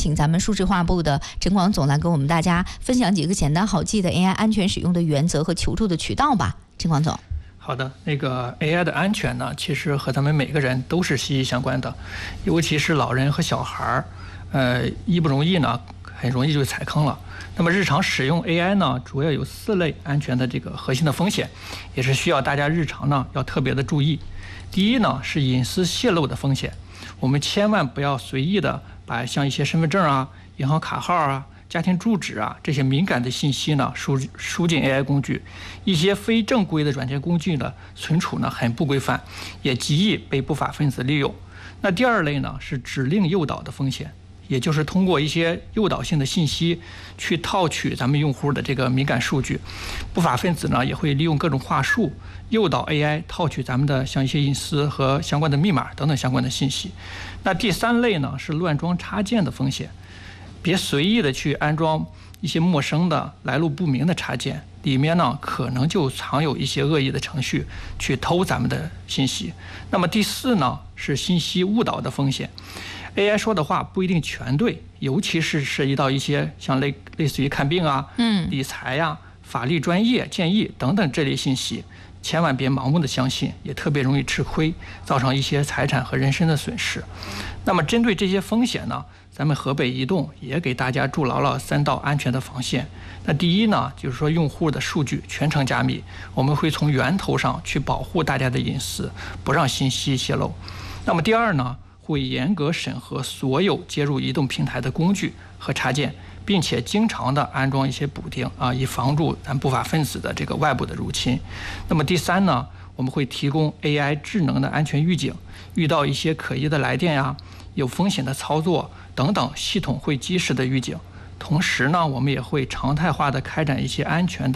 请咱们数字化部的陈广总来跟我们大家分享几个简单好记的 AI 安全使用的原则和求助的渠道吧。陈广总。 好的，那个 AI 的安全呢，其实和咱们每个人都是息息相关的，尤其是老人和小孩一不容易呢，很容易就踩坑了。那么日常使用 AI 呢，主要有4类安全的这个核心的风险，也是需要大家日常呢要特别的注意。第一呢是隐私泄露的风险，我们千万不要随意的把像一些身份证啊、银行卡号啊、家庭住址啊这些敏感的信息呢输进 AI 工具，一些非正规的软件工具的存储呢很不规范，也极易被不法分子利用。那第2类呢是指令诱导的风险，也就是通过一些诱导性的信息去套取咱们用户的这个敏感数据，不法分子呢也会利用各种话术诱导 AI 套取咱们的像一些隐私和相关的密码等等相关的信息。那第3类呢是乱装插件的风险，别随意的去安装一些陌生的来路不明的插件，里面呢可能就藏有一些恶意的程序去偷咱们的信息。那么第4呢是信息误导的风险， AI 说的话不一定全对，尤其是涉及到一些像类似于看病啊、理财呀、法律专业建议等等这类信息，千万别盲目的相信，也特别容易吃亏，造成一些财产和人身的损失。那么针对这些风险呢，咱们河北移动也给大家筑牢了3道安全的防线。那第一呢，就是说用户的数据全程加密，我们会从源头上去保护大家的隐私，不让信息泄露。那么第2呢，会严格审核所有接入移动平台的工具和插件，并且经常的安装一些补丁啊，以防住咱不法分子的这个外部的入侵。那么第3呢，我们会提供 AI 智能的安全预警，遇到一些可疑的来电呀、有风险的操作等等，系统会及时的预警。同时呢，我们也会常态化的开展一些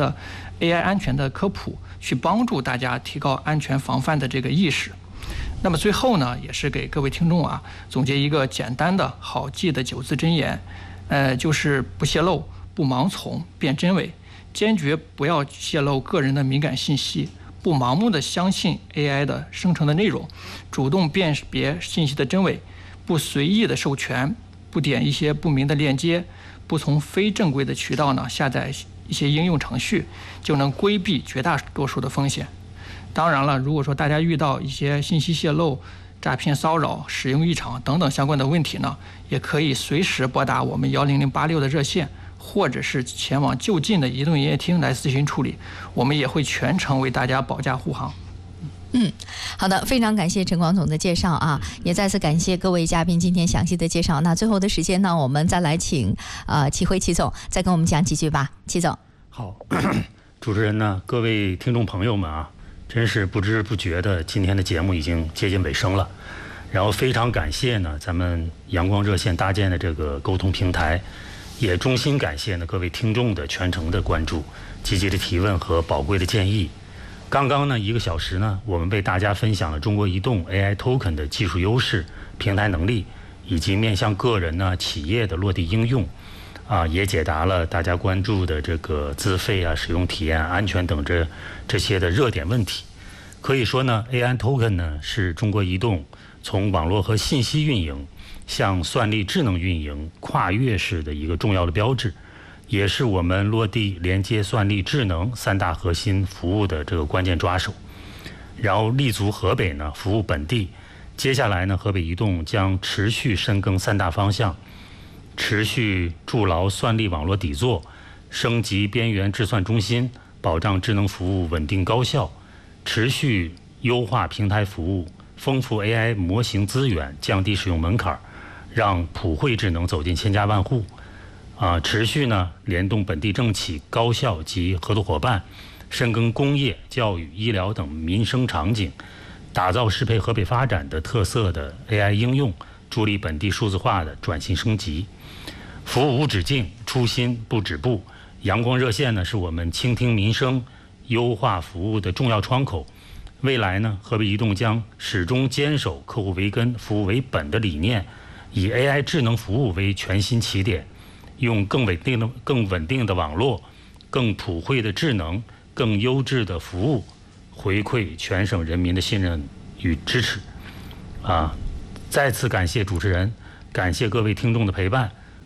AI 安全的科普，去帮助大家提高安全防范的这个意识。那么最后呢，也是给各位听众啊总结一个简单的好记的9字真言，就是不泄露、不盲从、辨真伪，坚决不要泄露个人的敏感信息，不盲目的相信 AI 的生成的内容，主动辨别信息的真伪，不随意的授权，不点一些不明的链接，不从非正规的渠道呢下载一些应用程序，就能规避绝大多数的风险。当然了，如果说大家遇到一些信息泄露、诈骗骚扰、使用异常等等相关的问题呢，也可以随时拨打我们10086的热线，或者是前往就近的移动营业厅来咨询处理，我们也会全程为大家保驾护航。 好的，非常感谢陈广总的介绍啊，也再次感谢各位嘉宾今天详细的介绍。那最后的时间呢，我们再来请齐总再跟我们讲几句吧。齐总。 好，主持人呢，各位听众朋友们啊，真是不知不觉的，今天的节目已经接近尾声了。然后非常感谢呢，咱们阳光热线搭建的这个沟通平台，也衷心感谢呢各位听众的全程的关注、积极的提问和宝贵的建议。刚刚呢1个小时呢，我们为大家分享了中国移动 AI Token 的技术优势、平台能力，以及面向个人呢、企业的落地应用。也解答了大家关注的这个资费啊、使用体验、安全等这些的热点问题。可以说呢 ，AI Token 呢是中国移动从网络和信息运营向算力智能运营跨越式的一个重要的标志，也是我们落地连接算力智能3大核心服务的这个关键抓手。然后立足河北呢，服务本地。接下来呢，河北移动将持续深耕3大方向。持续筑牢算力网络底座，升级边缘智算中心，保障智能服务稳定高效；持续优化平台服务，丰富 AI 模型资源，降低使用门槛，让普惠智能走进千家万户。持续呢联动本地政企、高校及合作伙伴，深耕工业、教育、医疗等民生场景，打造适配河北发展的特色的 AI 应用，助力本地数字化的转型升级。服务无止境，初心不止步。阳光热线呢，是我们倾听民生、优化服务的重要窗口。未来呢，河北移动将始终坚守客户为根、服务为本的理念，以 AI 智能服务为全新起点，用更稳定的网络、更普惠的智能、更优质的服务，回馈全省人民的信任与支持。再次感谢主持人，感谢各位听众的陪伴。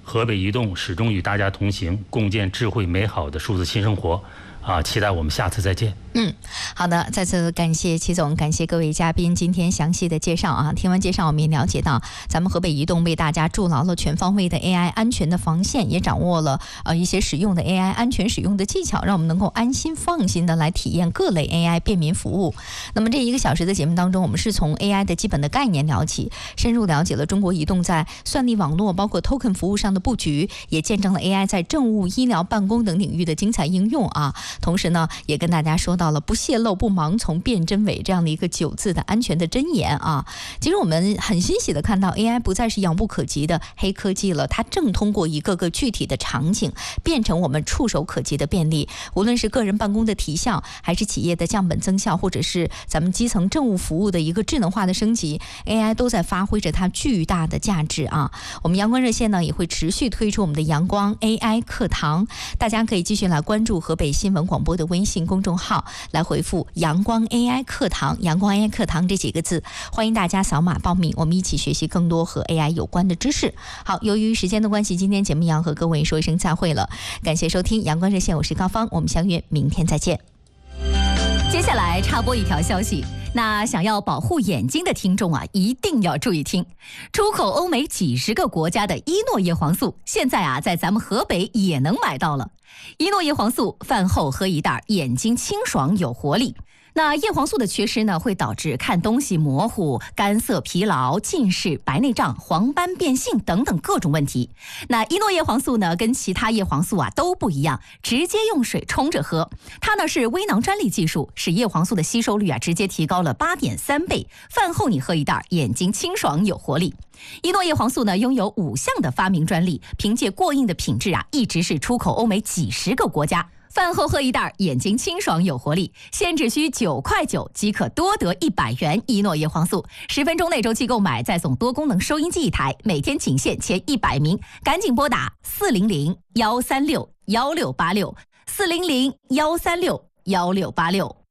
河北移动始终与大家同行，共建智慧美好的数字新生活。期待我们下次再见。 好的，再次感谢齐总，感谢各位嘉宾今天详细的介绍啊。听完介绍，我们也了解到，咱们河北移动为大家筑牢了全方位的 AI 安全的防线，也掌握了一些使用的 AI 安全使用的技巧，让我们能够安心放心的来体验各类 AI 便民服务。那么这1个小时的节目当中，我们是从 AI 的基本的概念聊起，深入了解了中国移动在算力网络包括 token 服务上的布局，也见证了 AI 在政务、医疗、办公等领域的精彩应用啊。同时呢，也跟大家说到了不泄露、不盲从、辨真伪这样的一个9字的安全的箴言啊。其实我们很欣喜的看到 AI 不再是遥不可及的黑科技了，它正通过一个个具体的场景变成我们触手可及的便利。无论是个人办公的提效，还是企业的降本增效，或者是咱们基层政务服务的一个智能化的升级， AI 都在发挥着它巨大的价值啊。我们阳光热线呢也会持续推出我们的阳光 AI 课堂，大家可以继续来关注河北新闻广播的微信公众号，来回复阳光 AI 课堂，阳光 AI 课堂这几个字，欢迎大家扫码报名，我们一起学习更多和 AI 有关的知识。好，由于时间的关系，今天节目要和各位说一声再会了，感谢收听阳光热线，我是高芳，我们相约明天再见。 接下来插播一条消息，那想要保护眼睛的听众啊，一定要注意听。出口欧美几十个国家的伊诺叶黄素，现在啊在咱们河北也能买到了。伊诺叶黄素饭后喝一袋，眼睛清爽有活力。那叶黄素的缺失呢，会导致看东西模糊、干涩、疲劳、近视、白内障、黄斑变性等等各种问题。那伊诺叶黄素呢，跟其他叶黄素啊都不一样，直接用水冲着喝。它呢是微囊专利技术，使叶黄素的吸收率啊直接提高了8.3倍。饭后你喝一袋，眼睛清爽有活力。伊诺叶黄素呢拥有5项的发明专利，凭借过硬的品质啊，一直是出口欧美几十个国家。饭后喝一袋，眼睛清爽有活力，现只需9.9块即可多得100元伊诺叶黄素。10分钟内周期购买，再送多功能收音机1台，每天仅限前100名，赶紧拨打400-136-1686，400-136-1686。